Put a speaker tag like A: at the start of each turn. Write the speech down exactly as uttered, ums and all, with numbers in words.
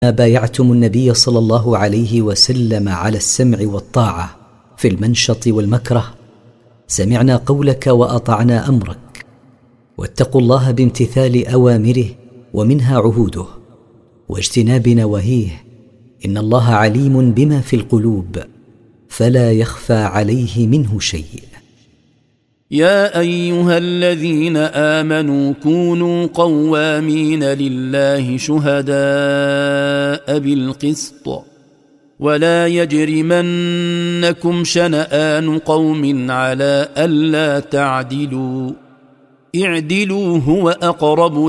A: بايعتم النبي صلى الله عليه وسلم على السمع والطاعة في المنشط والمكره، سمعنا قولك وأطعنا أمرك، واتقوا الله بامتثال أوامره ومنها عهوده واجتناب نواهيه، إن الله عليم بما في القلوب فلا يخفى عليه منه شيء.
B: يا أيها الذين آمنوا كونوا قوامين لله شهداء بالقسط، ولا يجرمنكم شنآن قوم على ألا تعدلوا، اعدلوا هو أقرب